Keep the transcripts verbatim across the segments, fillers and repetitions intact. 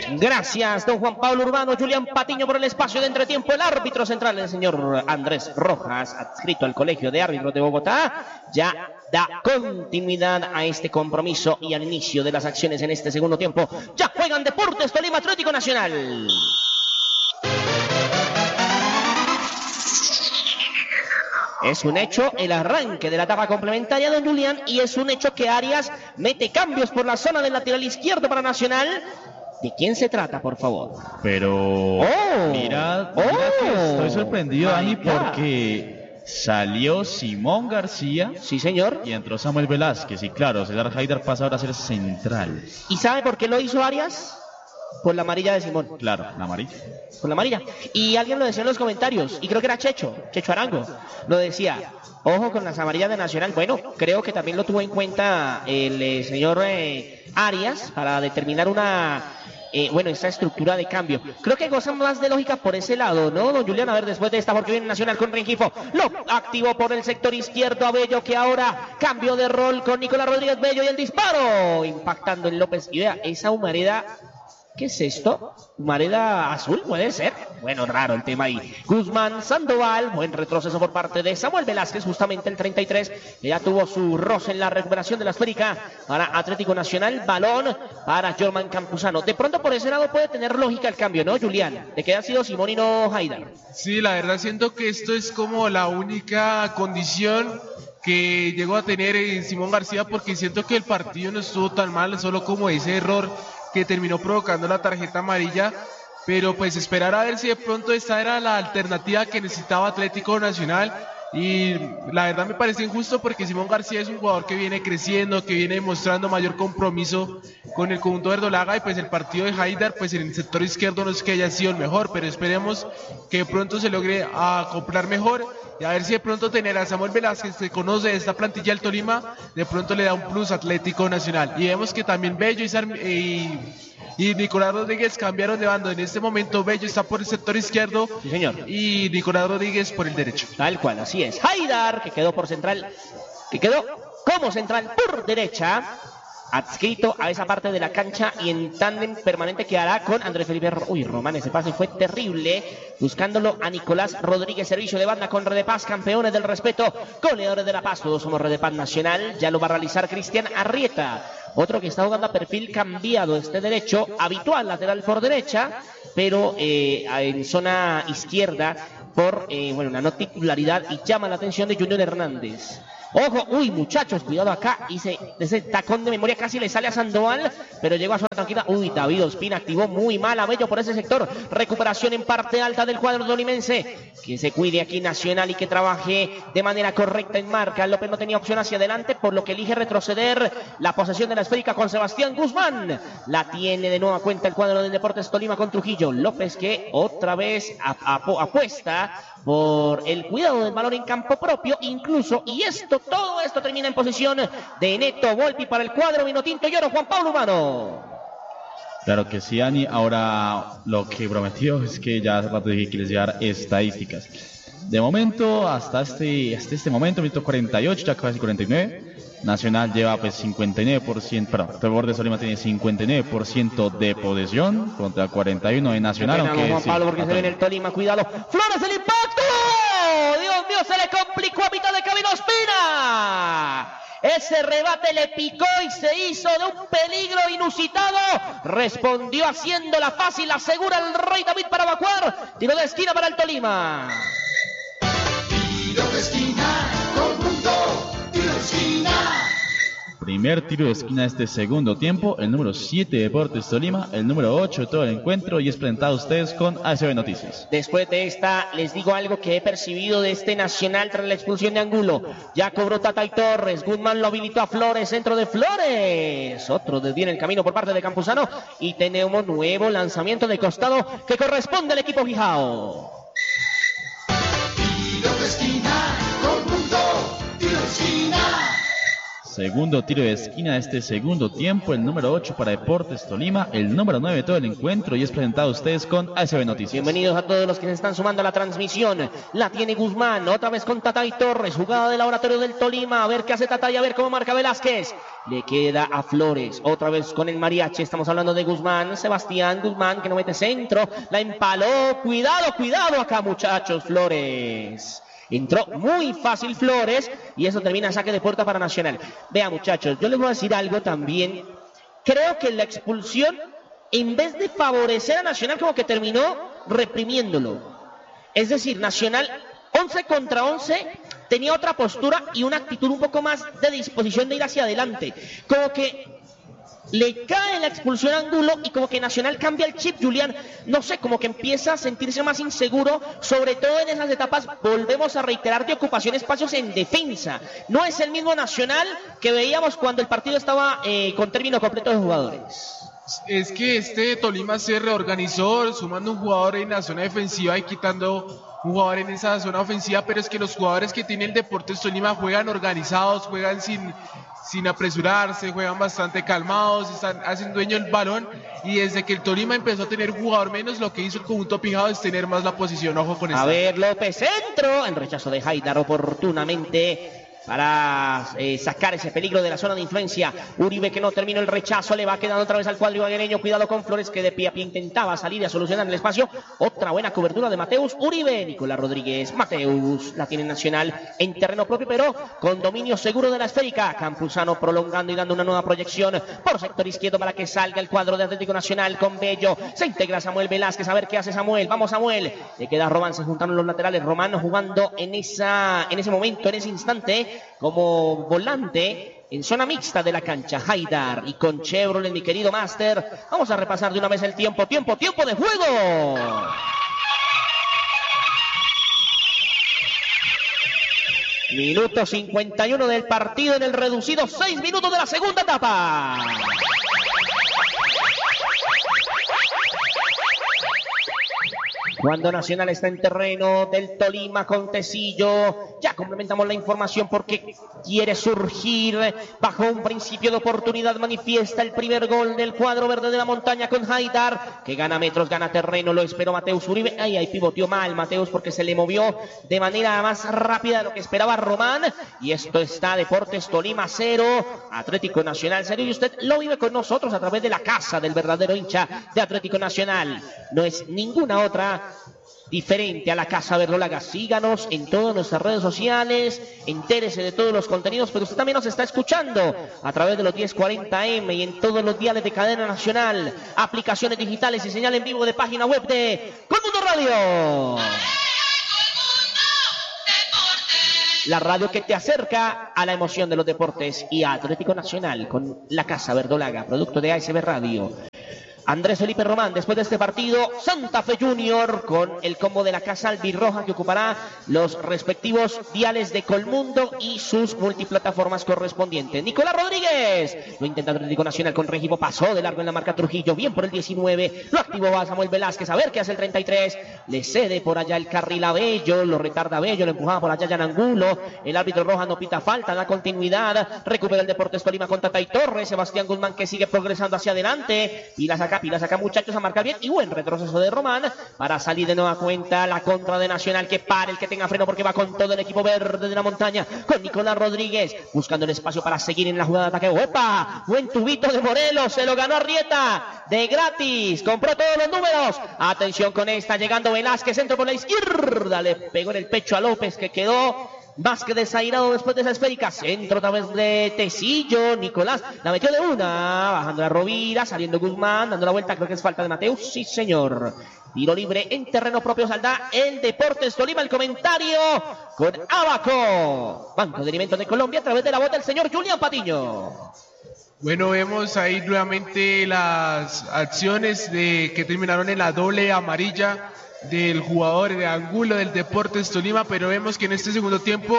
Gracias, don Juan Pablo Urbano. Julián Patiño por el espacio de entretiempo. El árbitro central, el señor Andrés Rojas, adscrito al Colegio de Árbitros de Bogotá, ya da continuidad a este compromiso y al inicio de las acciones en este segundo tiempo. Ya juegan Deportes Tolima Atlético Nacional. Es un hecho el arranque de la etapa complementaria, don Julián, y es un hecho que Arias mete cambios por la zona del lateral izquierdo para Nacional. ¿De quién se trata, por favor? Pero oh, mira, oh, mira que estoy sorprendido, Dani, porque salió Simón García. Sí, señor. Y entró Samuel Velázquez. Y claro, César Haidar pasa ahora a ser central. ¿Y sabe por qué lo hizo Arias? Por la amarilla de Simón. Claro, la amarilla. Por la amarilla. Y alguien lo decía en los comentarios, y creo que era Checho, Checho Arango, lo decía. Ojo con las amarillas de Nacional. Bueno, creo que también lo tuvo en cuenta el eh, señor eh, Arias para determinar una, eh, bueno, esta estructura de cambio. Creo que gozan más de lógica por ese lado, ¿no, don Julián? A ver, después de esta, porque viene Nacional con Rengifo. Lo activó por el sector izquierdo a Bello, que ahora cambio de rol con Nicolás Rodríguez Bello y el disparo, impactando en López. Y vea, esa humareda... ¿Qué es esto? ¿Humareda azul? ¿Puede ser? Bueno, raro el tema ahí. Guzmán Sandoval, buen retroceso por parte de Samuel Velázquez, justamente el treinta y tres, que ya tuvo su roce en la recuperación de la esférica para Atlético Nacional. Balón para Jorman Campuzano. De pronto por ese lado puede tener lógica el cambio, ¿no, Julián? De que ha sido Simón y no Haidar. Sí, la verdad siento que esto es como la única condición que llegó a tener Simón García, porque siento que el partido no estuvo tan mal, solo como ese error que terminó provocando la tarjeta amarilla, pero pues esperar a ver si de pronto esta era la alternativa que necesitaba Atlético Nacional. Y la verdad me parece injusto porque Simón García es un jugador que viene creciendo, que viene mostrando mayor compromiso con el conjunto verdolaga, y pues el partido de Haidar, pues en el sector izquierdo no es que haya sido el mejor, pero esperemos que de pronto se logre acoplar mejor, y a ver si de pronto tener a Samuel Velázquez, que conoce esta plantilla del Tolima, de pronto le da un plus a Atlético Nacional. Y vemos que también Bello y, Sarm y, y Nicolás Rodríguez cambiaron de bando. En este momento Bello está por el sector izquierdo, sí, señor, y Nicolás Rodríguez por el derecho. Tal cual, así es. Haidar, que quedó por central, que quedó como central por derecha, adscrito a esa parte de la cancha, y en tándem permanente quedará con Andrés Felipe. Uy, Román, ese pase fue terrible, buscándolo a Nicolás Rodríguez, servicio de banda con Red de Paz, campeones del respeto, goleadores de La Paz, todos somos Red de Paz Nacional. Ya lo va a realizar Cristian Arrieta, otro que está jugando a perfil cambiado, este derecho, habitual lateral por derecha, pero eh, en zona izquierda por, eh, bueno, una no titularidad, y llama la atención de Junior Hernández. Ojo, uy, muchachos, cuidado acá. Hice ese tacón de memoria, casi le sale a Sandoval, pero llegó a zona tranquila. Uy, David Ospina activó muy mal a Bello por ese sector. Recuperación en parte alta del cuadro tolimense. Que se cuide aquí Nacional y que trabaje de manera correcta en marca. López no tenía opción hacia adelante, por lo que elige retroceder. La posesión de la esférica con Sebastián Guzmán. La tiene de nueva cuenta el cuadro del Deportes Tolima con Trujillo. López, que otra vez ap ap apuesta por el cuidado del balón en campo propio, incluso, y esto, todo esto termina en posición de Neto Volpi para el cuadro vinotinto y oro. Juan Pablo Urbano. Claro que sí, Ani. Ahora lo que prometió es que ya hace rato dije que les llevar estadísticas. De momento, hasta este, hasta este momento, minuto cuarenta y ocho, ya casi cuarenta y nueve, Nacional lleva pues cincuenta y nueve por ciento, perdón, Deportes Tolima tiene cincuenta y nueve por ciento de posesión contra cuarenta y uno de Nacional. Pena, aunque Juan sí, Pablo, porque se viene el Tolima, cuidado. ¡Flores, el impacto! ¡Dios mío, se le complicó a mitad de camino Ospina! Ese rebate le picó y se hizo de un peligro inusitado. Respondió haciéndola fácil, asegura el Rey David para evacuar. Tiro de esquina para el Tolima. Tiro de esquina, conjunto, tiro de esquina. Primer tiro de esquina de este segundo tiempo, el número siete de Deportes Tolima, el número ocho de todo el encuentro, y es presentado a ustedes con A S B Noticias. Después de esta, les digo algo que he percibido de este Nacional tras la expulsión de Angulo. Ya cobró Tatay Torres, Guzmán lo habilitó a Flores, centro de Flores. Otro desviene el camino por parte de Campuzano, y tenemos nuevo lanzamiento de costado que corresponde al equipo Gijao. Tiro de esquina, conjunto, tiro de esquina. Segundo tiro de esquina de este segundo tiempo, el número ocho para Deportes Tolima, el número nueve de todo el encuentro, y es presentado a ustedes con A S B Noticias. Bienvenidos a todos los que se están sumando a la transmisión. La tiene Guzmán, otra vez con Tatay Torres, jugada del laboratorio del Tolima. A ver qué hace Tatay, a ver cómo marca Velázquez. Le queda a Flores, otra vez con el mariachi. Estamos hablando de Guzmán, Sebastián Guzmán, que no mete centro. La empaló, cuidado, cuidado acá, muchachos. Flores. Entró muy fácil Flores y eso termina en saque de puerta para Nacional. Vean, muchachos, yo les voy a decir algo también. Creo que la expulsión, en vez de favorecer a Nacional, como que terminó reprimiéndolo. Es decir, Nacional, once contra once, tenía otra postura y una actitud un poco más de disposición de ir hacia adelante. Como que le cae la expulsión a Angulo y como que Nacional cambia el chip, Julián. No sé, como que empieza a sentirse más inseguro, sobre todo en esas etapas, volvemos a reiterar, de ocupación de espacios en defensa. No es el mismo Nacional que veíamos cuando el partido estaba eh, con término completo de jugadores. Es que este Tolima se reorganizó sumando un jugador en la zona defensiva y quitando un jugador en esa zona ofensiva, pero es que los jugadores que tiene el Deportes Tolima juegan organizados, juegan sin, sin apresurarse, juegan bastante calmados, están, hacen dueño el balón, y desde que el Tolima empezó a tener un jugador menos, lo que hizo el conjunto Pijao es tener más la posición. Ojo con esto. A ver, López, centro, en rechazo de Haidar oportunamente para eh, sacar ese peligro de la zona de influencia. Uribe, que no terminó el rechazo, le va quedando otra vez al cuadro ibaguereño. Cuidado con Flores, que de pie a pie intentaba salir a solucionar el espacio. Otra buena cobertura de Mateus Uribe. Nicolás Rodríguez, Mateus, la tiene Nacional en terreno propio, pero con dominio seguro de la esférica. Campuzano prolongando y dando una nueva proyección por sector izquierdo para que salga el cuadro de Atlético Nacional con Bello. Se integra Samuel Velázquez, a ver qué hace Samuel. Vamos, Samuel. Le queda Román, se juntaron los laterales. Román jugando en, esa, en ese momento, en ese instante, como volante en zona mixta de la cancha. Haidar y con Chevrolet, mi querido Master. Vamos a repasar de una vez el tiempo, tiempo, tiempo de juego. Minuto cincuenta y uno del partido en el reducido, seis minutos de la segunda etapa. Cuando Nacional está en terreno del Tolima con Tecillo, ya complementamos la información porque quiere surgir bajo un principio de oportunidad. Manifiesta el primer gol del cuadro verde de la montaña con Haidar, que gana metros, gana terreno, lo esperó Mateus Uribe. Ay, ahí pivoteó mal Mateus porque se le movió de manera más rápida de lo que esperaba Román. Y esto está Deportes Tolima cero, Atlético Nacional cero. Y usted lo vive con nosotros a través de la casa del verdadero hincha de Atlético Nacional. No es ninguna otra diferente a la Casa Verdolaga. Síganos en todas nuestras redes sociales, entérese de todos los contenidos, pero usted también nos está escuchando a través de los diez cuarenta eme y en todos los diales de cadena nacional, aplicaciones digitales y señal en vivo de página web de Colmundo Radio. La radio que te acerca a la emoción de los deportes y a Atlético Nacional con la Casa Verdolaga, producto de A S B Radio. Andrés Felipe Román, después de este partido, Santa Fe Junior con el combo de la Casa Albirroja que ocupará los respectivos diales de Colmundo y sus multiplataformas correspondientes. Nicolás Rodríguez, lo intenta Atlético Nacional con Regimo, pasó de largo en la marca Trujillo, bien por el diecinueve, lo activó a Samuel Velázquez, a ver qué hace el treinta y tres, le cede por allá el carril a Bello, lo retarda Bello, lo empujaba por allá Jan Angulo, el árbitro Roja no pita falta, da continuidad, recupera el Deportes Tolima con Tatay Torres, Sebastián Guzmán que sigue progresando hacia adelante y la saca Pilas acá, muchachos, a marcar bien y buen retroceso de Román para salir de nueva cuenta la contra de Nacional. Que pare el que tenga freno porque va con todo el equipo verde de la montaña con Nicolás Rodríguez buscando el espacio para seguir en la jugada de ataque. ¡Opa! Buen tubito de Morelos, se lo ganó Arrieta de gratis, compró todos los números. Atención con esta, llegando Velázquez, centro por la izquierda, le pegó en el pecho a López que quedó más que desairado después de esa esférica. Centro otra vez de Tecillo. Nicolás la metió de una, bajando la Rovira, saliendo Guzmán, dando la vuelta, creo que es falta de Mateus. Sí, señor. Tiro libre en terreno propio, saldrá el Deportes Tolima. El comentario con Abaco, Banco de Alimentos de Colombia, a través de la voz del señor Julián Patiño. Bueno, vemos ahí nuevamente las acciones de que terminaron en la doble amarilla del jugador de Angulo del Deportes Tolima, pero vemos que en este segundo tiempo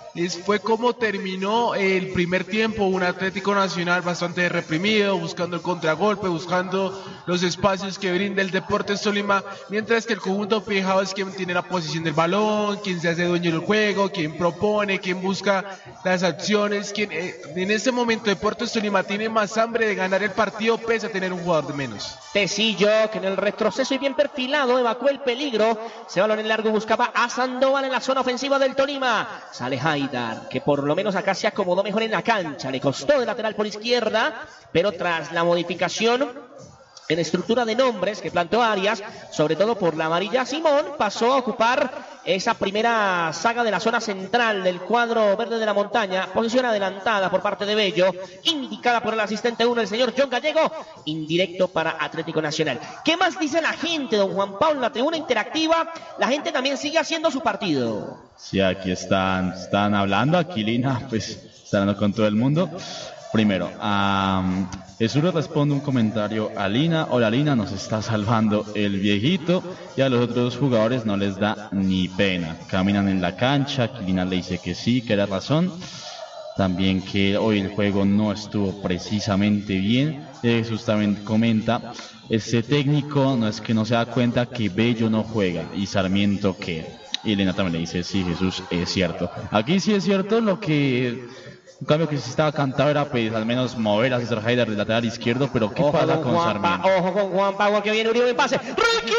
es, fue como terminó el primer tiempo, un Atlético Nacional bastante reprimido, buscando el contragolpe, buscando los espacios que brinda el Deportes Tolima, mientras que el conjunto fijado es quien tiene la posición del balón, quien se hace dueño del juego, quien propone, quien busca las acciones, quien eh, en este momento Deportes Tolima tiene más hambre de ganar el partido pese a tener un jugador de menos. Tecillo, que en el retroceso y bien perfilado evacuó el peligro. Se balón en largo, buscaba a Sandoval en la zona ofensiva del Tolima. Sale Haidar, que por lo menos acá se acomodó mejor en la cancha. Le costó de lateral por izquierda, pero tras la modificación en estructura de nombres que planteó Arias, sobre todo por la amarilla, Simón pasó a ocupar esa primera saga de la zona central del cuadro verde de la montaña. Posición adelantada por parte de Bello, indicada por el asistente uno, el señor John Gallego, indirecto para Atlético Nacional. ¿Qué más dice la gente, don Juan Pablo? La tribuna interactiva, la gente también sigue haciendo su partido. Sí, aquí están, están hablando, aquí Lina, pues, está hablando con todo el mundo. Primero, um, Jesús le responde un comentario a Lina. Hola Lina, nos está salvando el viejito. Y a los otros jugadores no les da ni pena. Caminan en la cancha, aquí Lina le dice que sí, que era razón. También que hoy el juego no estuvo precisamente bien. Jesús también comenta, ese técnico no es que no se da cuenta que Bello no juega y Sarmiento que. Y Lina también le dice, sí Jesús, es cierto. Aquí sí es cierto lo que... Un cambio que sí estaba cantado era pues al menos mover a César Haidar del lateral izquierdo, pero ¿qué ojo pasa con, con Juan Sarmiento? Pa, ojo con Juan Pablo, que viene Uribe en pase. ¡Requifo!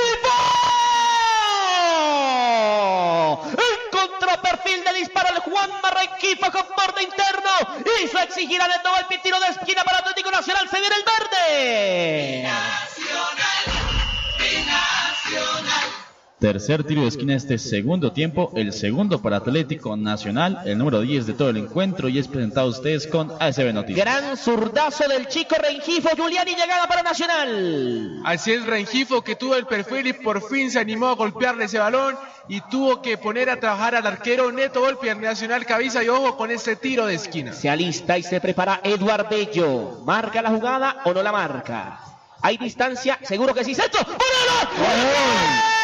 Encontró perfil de disparo el Juanma Requifo con borde interno. Hizo exigir a Neto el tiro de esquina para Atlético Nacional. Se viene el verde. Binacional, Binacional. Tercer tiro de esquina de este segundo tiempo, el segundo para Atlético Nacional, el número diez de todo el encuentro, y es presentado a ustedes con A S B Noticias. Gran zurdazo del chico Rengifo, Giuliani, llegada para Nacional. Así es, Rengifo, que tuvo el perfil y por fin se animó a golpearle ese balón y tuvo que poner a trabajar al arquero Neto Volpi, Nacional cabeza y ojo con este tiro de esquina. Se alista y se prepara Eduard Bello. ¿Marca la jugada o no la marca? ¿Hay distancia? Seguro que sí. ¡Centro! ¡Gol!